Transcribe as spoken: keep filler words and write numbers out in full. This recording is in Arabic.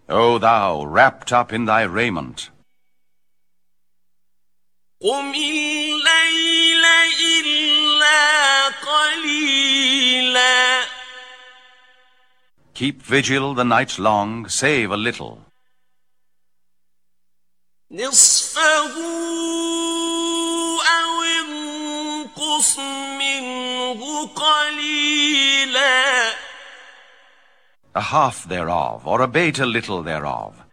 O thou, wrapped up in thy raiment, قم الليل إلا قليلا keep vigil the night long, save a little. نصفه أو انقص منه قليلا A half thereof, or abate a little thereof.